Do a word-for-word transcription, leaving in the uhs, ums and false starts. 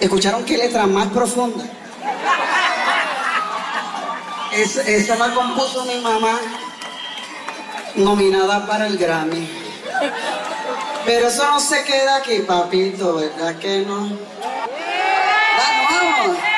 ¿Escucharon qué letra más profunda? Es, esa la compuso mi mamá, nominada para el Grammy. Pero eso no se queda aquí, papito, ¿verdad que no? ¡Vamos!